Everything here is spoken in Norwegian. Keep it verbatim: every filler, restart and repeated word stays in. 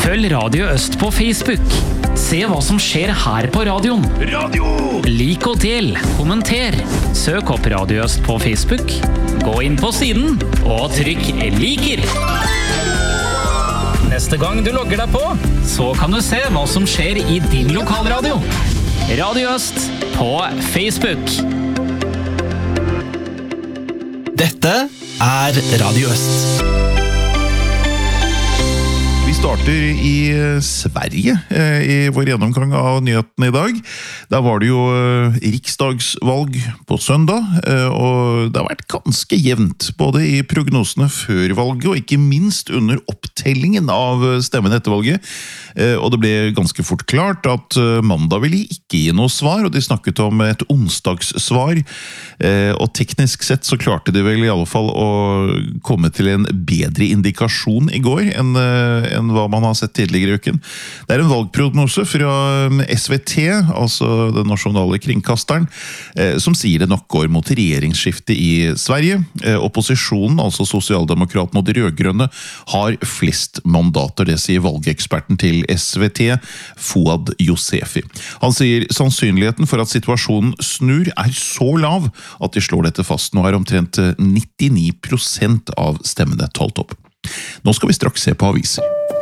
Følg Radio Øst på Facebook. Se hva som skjer her på radioen. Radio! Lik og del, kommenter. Søk opp Radio Øst på Facebook. Gå inn på siden og trykk liker. Neste gang du logger deg på, så kan du se hva som skjer i din lokalradio. Radio Øst på Facebook. Dette er Radio Øst. Vi starter i Sverige i vår gjennomgang av nyhetene i dag. Der var det jo riksdagsvalg på søndag, og det har vært ganske jevnt, både i prognosene før valget, og ikke minst under opptellingen av stemmene etter valget. Og det ble ganske fort klart at mandag ville ikke gi noe svar, og de snakket om et onsdagssvar, og teknisk sett så klarte de vel i alle fall å komme til en bedre indikasjon i går enn enn hva man har sett tidligere i uken. Det er en valgprognose fra S V T, altså den nasjonale kringkasteren, som sier det nok går mot regjeringsskifte i Sverige. Opposisjonen, altså sosialdemokratene og de rødgrønne, har flest mandater, det sier valgeksperten til S V T, Fouad Josefi. Han sier sannsynligheten for at situasjonen snur er så lav at de slår dette fast. Nå er omtrent nittini prosent av stemmene talt opp. Nå skal vi straks se på aviser.